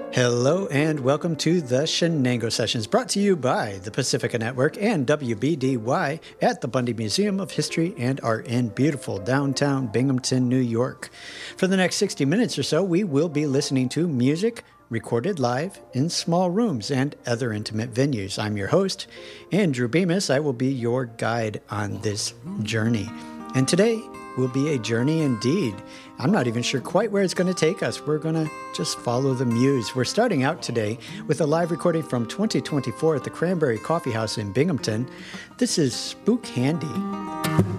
Hello and welcome to the Shenango Sessions, brought to you by the Pacifica Network and WBDY at the Bundy Museum of History and Art in beautiful downtown Binghamton, New York. For the next 60 minutes or so, we will be listening to music recorded live in small rooms and other intimate venues. I'm your host, Andrew Bemis. I will be your guide on this journey. And today will be a journey indeed. I'm not even sure quite where it's going to take us. We're going to just follow the muse. We're starting out today with a live recording from 2024 at the Cranberry Coffee House in Binghamton. This is Spook Handy.